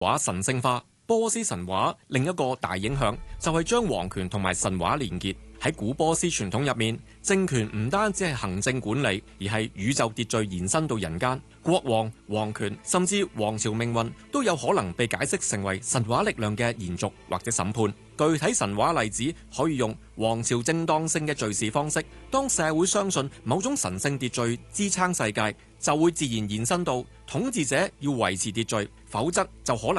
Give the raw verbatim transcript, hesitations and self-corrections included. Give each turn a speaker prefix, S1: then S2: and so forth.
S1: 話神聖化。波斯神話另一個大影響就係將皇權同埋神話連結。喺古波斯傳統入面，政權唔單止係行政管理，而係宇宙秩序延伸到人間。國王、皇權甚至王朝命運都有可能被解釋成為神話力量嘅延續或者審判。具體神話例子可以用王朝正當性嘅敘事方式。當社會相信某種神聖秩序支撐世界，就會自然延伸到統治者要維持秩序，否則就可能